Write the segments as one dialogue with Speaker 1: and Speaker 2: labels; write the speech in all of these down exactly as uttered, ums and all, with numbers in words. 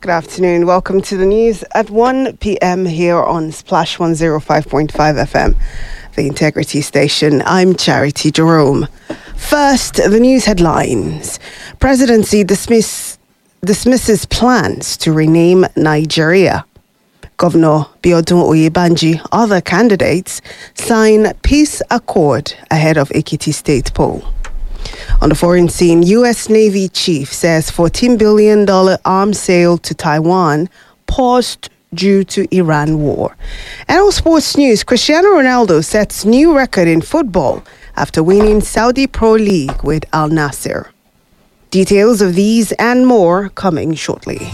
Speaker 1: Good afternoon. Welcome to the news at one p.m. here on Splash one oh five point five F M, the Integrity Station. I'm Charity Jerome. First, the news headlines. Presidency dismiss, dismisses plans to rename Nigeria. Governor Biodun Oyebanji, other candidates, sign peace accord ahead of Ekiti State poll. On the foreign scene, U S Navy chief says fourteen billion dollars arms sale to Taiwan paused due to Iran war. And on sports news, Cristiano Ronaldo sets new record in football after winning Saudi Pro League with Al Nassr. Details of these and more coming shortly.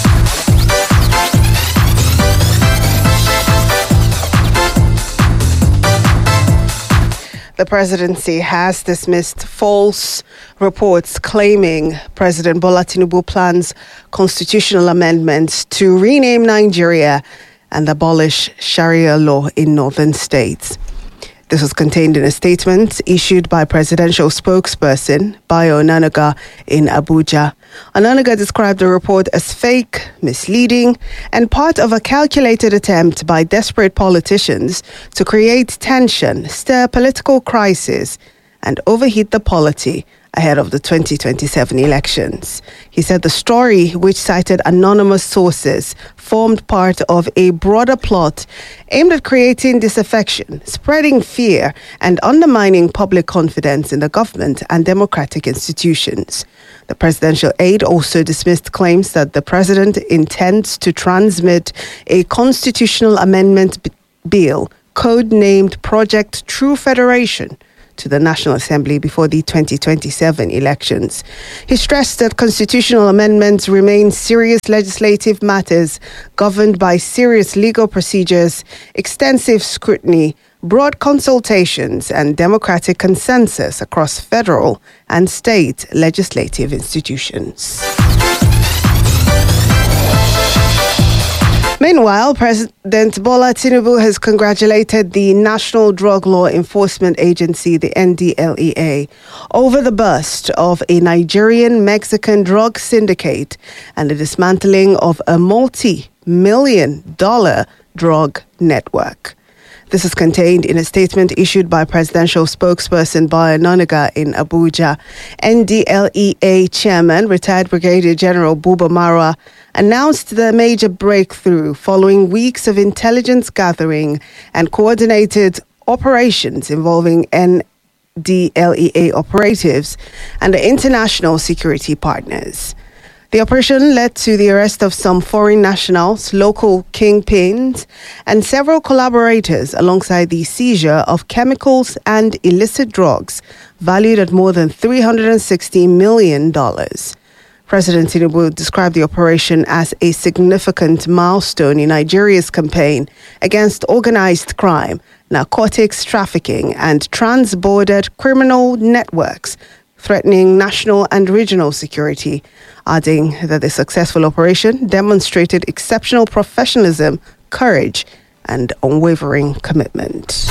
Speaker 1: The presidency has dismissed false reports claiming President Bola Tinubu plans constitutional amendments to rename Nigeria and abolish Sharia law in northern states. This was contained in a statement issued by presidential spokesperson Bayo Onanuga in Abuja. Onanuga described the report as fake, misleading, and part of a calculated attempt by desperate politicians to create tension, stir political crisis, and overheat the polity ahead of the twenty twenty-seven elections. He said the story, which cited anonymous sources, formed part of a broader plot aimed at creating disaffection, spreading fear, and undermining public confidence in the government and democratic institutions. The presidential aide also dismissed claims that the president intends to transmit a constitutional amendment b- bill, codenamed Project True Federation, to the National Assembly before the twenty twenty-seven elections. He stressed that constitutional amendments remain serious legislative matters governed by serious legal procedures, extensive scrutiny, broad consultations, and democratic consensus across federal and state legislative institutions. Meanwhile, President Bola Tinubu has congratulated the National Drug Law Enforcement Agency, the N D L E A, over the bust of a Nigerian-Mexican drug syndicate and the dismantling of a multi-million dollar drug network. This is contained in a statement issued by presidential spokesperson Bayo Onanuga in Abuja. N D L E A chairman, retired Brigadier General Buba Marwa, announced the major breakthrough following weeks of intelligence gathering and coordinated operations involving N D L E A operatives and the international security partners. The operation led to the arrest of some foreign nationals, local kingpins, and several collaborators alongside the seizure of chemicals and illicit drugs valued at more than three hundred sixty million dollars. President Tinubu described the operation as a significant milestone in Nigeria's campaign against organized crime, narcotics trafficking, and trans-border criminal networks threatening national and regional security, adding that the successful operation demonstrated exceptional professionalism, courage, and unwavering commitment.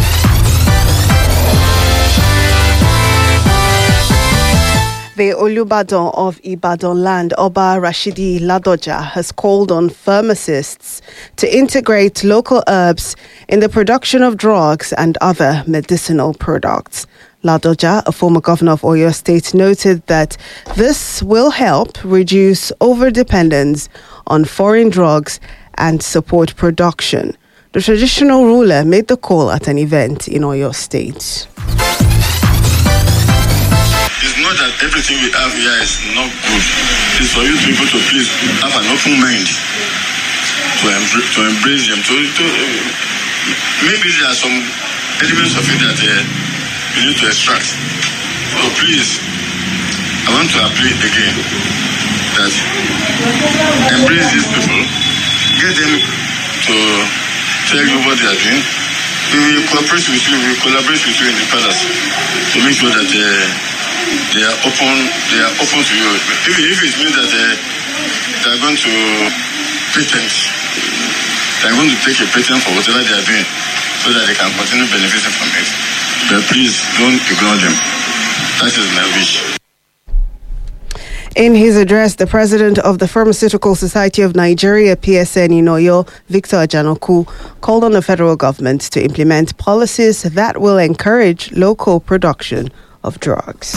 Speaker 1: The Olubadan of Ibadan land, Oba Rashidi Ladoja, has called on pharmacists to integrate local herbs in the production of drugs and other medicinal products. Ladoja, a former governor of Oyo State, noted that this will help reduce overdependence on foreign drugs and support production. The traditional ruler made the call at an event in Oyo State.
Speaker 2: It's not that everything we have here is not good. It's for you people to please have an open mind to, embr- to embrace them. To, to, uh, maybe there are some elements of it that uh, you need to extract. So please, I want to appeal again that embrace these people, get them to tell you what they are doing. We will cooperate with you, we will collaborate with you in the palace to make sure that uh, they are open. They are open to you. If, if it means that uh, they are going to patent, they are going to take a patent for whatever they are doing, so that they can continue benefiting from it. But please don't ignore them. That is my wish.
Speaker 1: In his address, the president of the Pharmaceutical Society of Nigeria, P S N in Oyo, Victor Ajanaku, called on the federal government to implement policies that will encourage local production of drugs.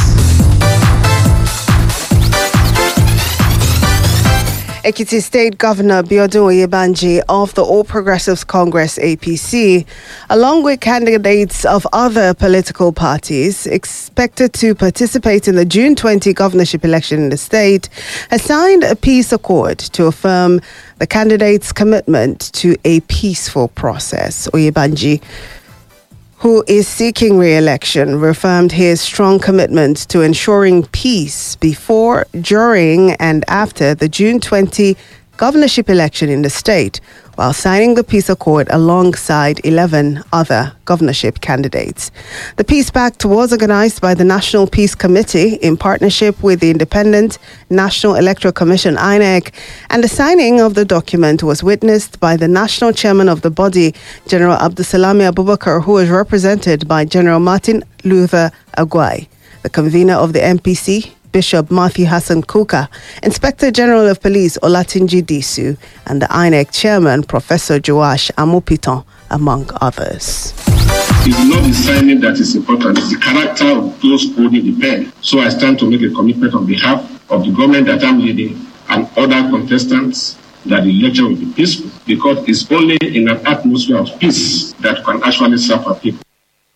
Speaker 1: Ekiti State Governor Biodun Oyebanji of the All Progressives Congress A P C, along with candidates of other political parties expected to participate in the June twentieth governorship election in the state, has signed a peace accord to affirm the candidates' commitment to a peaceful process. Oyebanji, who is seeking re-election, reaffirmed his strong commitment to ensuring peace before, during, and after the June twentieth governorship election in the state, while signing the peace accord alongside eleven other governorship candidates. The Peace Pact was organized by the National Peace Committee in partnership with the Independent National Electoral Commission, I N E C, and the signing of the document was witnessed by the national chairman of the body, General Abdulsalami Abubakar, who was represented by General Martin Luther Agwai, the convener of the M P C, Bishop Matthew Hassan Kuka, Inspector General of Police Olatunji Disu, and the I N E C Chairman Professor Joash Amopiton, among others.
Speaker 3: It's not the signing that is important, it's the character of those holding the pen. So I stand to make a commitment on behalf of the government that I'm leading and other contestants that the election will be peaceful, because it's only in an atmosphere of peace that can actually serve our people.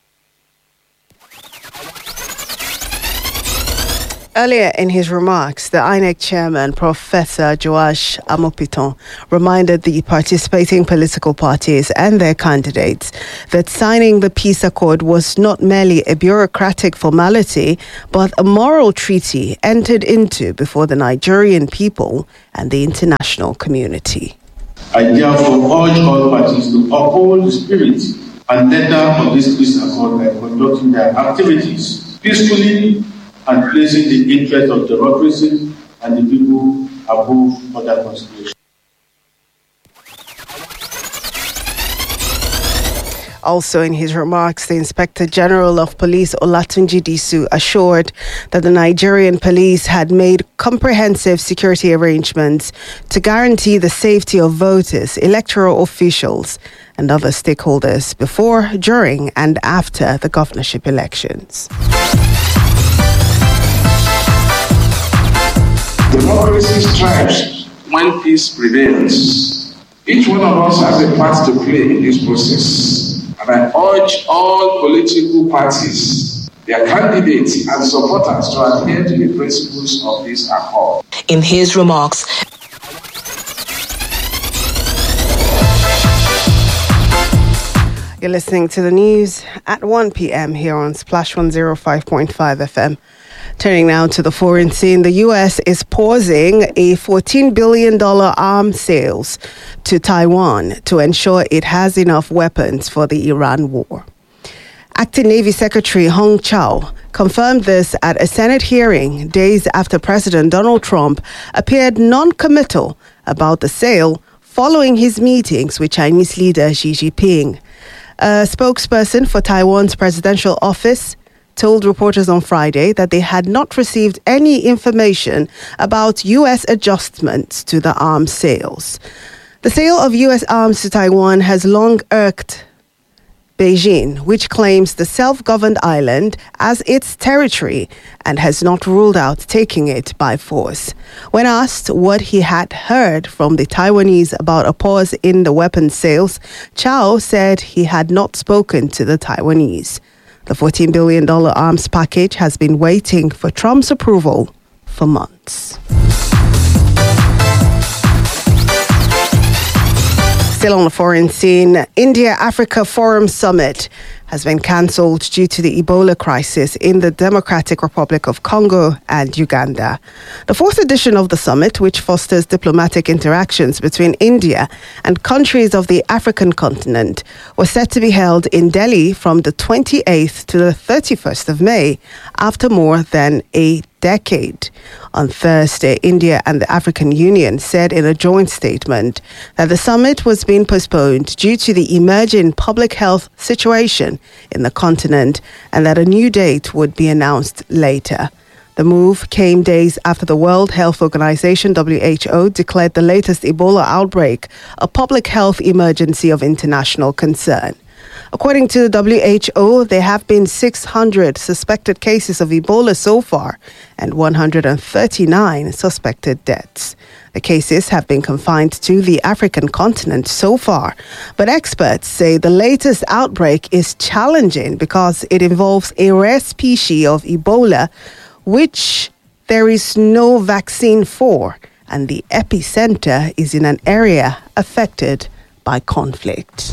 Speaker 1: Earlier in his remarks, the I N E C chairman, Professor Joash Amopiton, reminded the participating political parties and their candidates that signing the peace accord was not merely a bureaucratic formality, but a moral treaty entered into before the Nigerian people and the international community.
Speaker 4: I therefore urge all parties to uphold the spirit and letter of this peace accord by conducting their activities peacefully and placing the interest of democracy and the people above other considerations.
Speaker 1: Also in his remarks, the Inspector General of Police Olatunji Disu assured that the Nigerian police had made comprehensive security arrangements to guarantee the safety of voters, electoral officials, and other stakeholders before, during, and after the governorship elections.
Speaker 5: Democracy strives when peace prevails. Each one of us has a part to play in this process. And I urge all political parties, their candidates and supporters to adhere to the principles of this accord.
Speaker 6: In his remarks,
Speaker 1: you're listening to the news at one p.m. here on Splash one oh five point five F M. Turning now to the foreign scene, the U S is pausing a fourteen billion dollars arms sales to Taiwan to ensure it has enough weapons for the Iran war. Acting Navy Secretary Hong Chau confirmed this at a Senate hearing days after President Donald Trump appeared non-committal about the sale following his meetings with Chinese leader Xi Jinping. A spokesperson for Taiwan's presidential office told reporters on Friday that they had not received any information about U S adjustments to the arms sales. The sale of U S arms to Taiwan has long irked Beijing, which claims the self-governed island as its territory and has not ruled out taking it by force. When asked what he had heard from the Taiwanese about a pause in the weapons sales, Chao said he had not spoken to the Taiwanese. The fourteen billion dollars arms package has been waiting for Trump's approval for months. Still on the foreign scene, India-Africa Forum Summit has been cancelled due to the Ebola crisis in the Democratic Republic of Congo and Uganda. The fourth edition of the summit, which fosters diplomatic interactions between India and countries of the African continent, was set to be held in Delhi from the twenty-eighth to the thirty-first of May, after more than a decade. On Thursday, India and the African Union said in a joint statement that the summit was being postponed due to the emerging public health situation in the continent and that a new date would be announced later. The move came days after the World Health Organization, W H O, declared the latest Ebola outbreak a public health emergency of international concern. According to the W H O, there have been six hundred suspected cases of Ebola so far and one hundred thirty-nine suspected deaths. The cases have been confined to the African continent so far, but experts say the latest outbreak is challenging because it involves a rare species of Ebola, which there is no vaccine for, and the epicenter is in an area affected by conflict.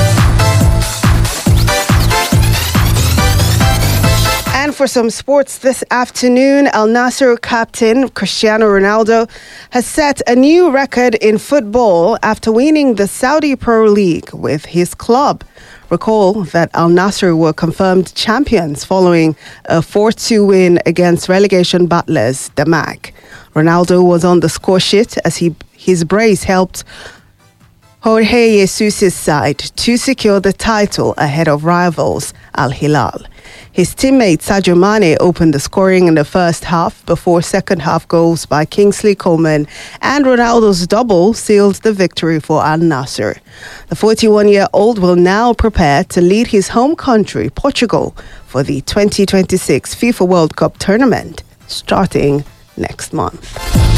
Speaker 1: And for some sports this afternoon, Al Nassr captain Cristiano Ronaldo has set a new record in football after winning the Saudi Pro League with his club. Recall that Al Nassr were confirmed champions following a four two win against relegation battlers Damac. Ronaldo was on the score sheet as he his brace helped Jorge Jesus' side to secure the title ahead of rivals Al Hilal. His teammate Sadio Mane opened the scoring in the first half before second half goals by Kingsley Coman, and Ronaldo's double sealed the victory for Al Nassr. The forty-one-year-old will now prepare to lead his home country, Portugal, for the twenty twenty-six FIFA World Cup tournament starting next month.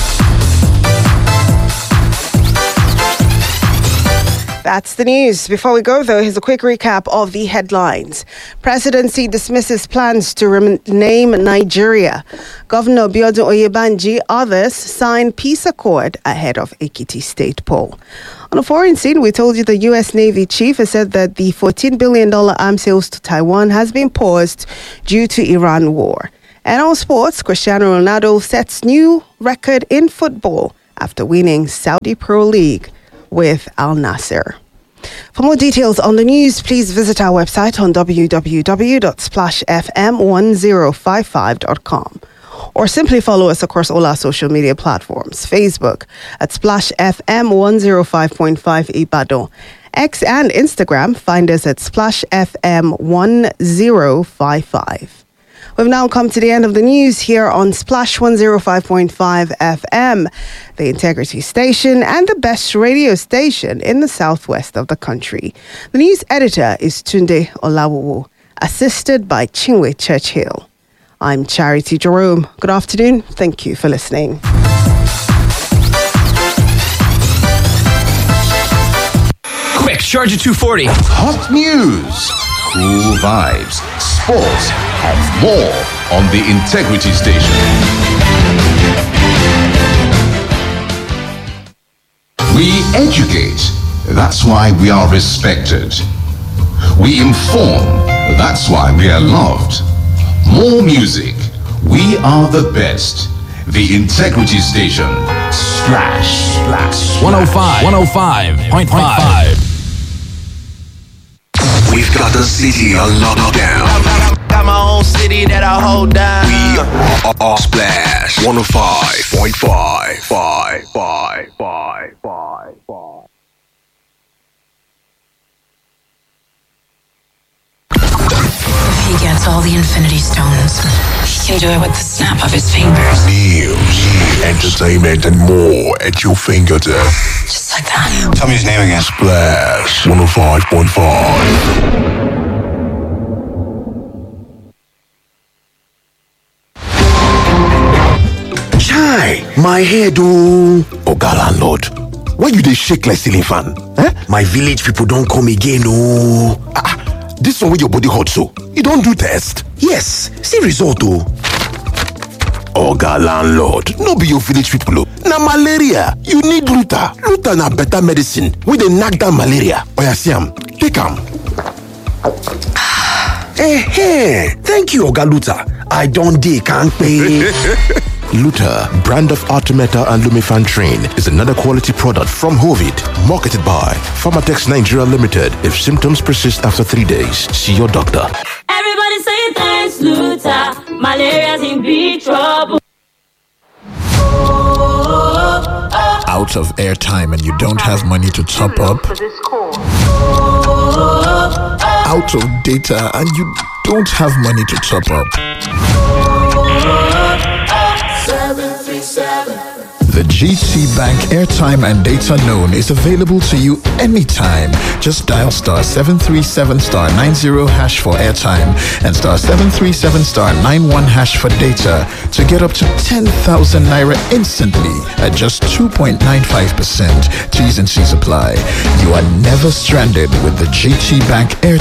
Speaker 1: That's the news. Before we go, though, here's a quick recap of the headlines. Presidency dismisses plans to rename Nigeria. Governor Biodun Oyebanji, others sign peace accord ahead of Ekiti state poll. On a foreign scene, we told you the U S Navy chief has said that the fourteen billion dollars arms sales to Taiwan has been paused due to Iran war. And on sports, Cristiano Ronaldo sets new record in football after winning Saudi Pro League with Al Nassr. For more details on the news, please visit our website on w w w dot splash f m one zero five five dot com or simply follow us across all our social media platforms. Facebook at Splash F M one oh five point five Ibadan. X and Instagram, find us at Splash F M one oh five five. We've now come to the end of the news here on Splash one oh five point five F M, the integrity station and the best radio station in the southwest of the country. The news editor is Tunde Olawowo, assisted by Chinwe Churchill. I'm Charity Jerome. Good afternoon. Thank you for listening.
Speaker 6: Quick, charge at two forty.
Speaker 7: Hot news, cool vibes, sports, and more on the Integrity Station. We educate, that's why we are respected. We inform, that's why we are loved. More music, we are the best. The Integrity Station. Splash, splash,
Speaker 6: one oh five, one oh five point five.
Speaker 8: We've got the city on lockdown.
Speaker 9: Got my own city that I hold down.
Speaker 8: We are, are Splash one oh five point five. Five, five, five, five, five.
Speaker 10: He gets all the Infinity Stones. He can do it with the snap of his fingers.
Speaker 8: News, entertainment, and more at your fingertips.
Speaker 10: Just like that.
Speaker 8: Tell me his name again. Splash one oh five point five. Chai, my head, oh. Oga landlord, why you dey shake like ceiling fan? Eh? My village people don't come again, oh. Ah, this one with your body hot so. You don't do test? Yes, see result, oh. Oga landlord, no be your village people, oh. Na malaria, you need Luta. Luta na better medicine wey dey knack down malaria. Oya see am, take am. Eh, hey, thank you, Oga Luta. I don't dey kampe.
Speaker 11: Luta, brand of Artemeta and Lumefantrine, is another quality product from Hovid, marketed by Pharmatex Nigeria Limited. If symptoms persist after three days, see your doctor.
Speaker 12: Everybody say thanks, Luta. Malaria's in big trouble.
Speaker 13: Out of airtime and you don't have money to top up? Out of data and you don't have money to top up?
Speaker 12: seven.
Speaker 13: The G T Bank airtime and data known is available to you anytime. Just dial star seven three seven star nine zero hash for airtime and star seven three seven star nine one hash for data to get up to ten thousand naira instantly at just two point nine five percent. T's and C's apply. You are never stranded with the G T Bank airtime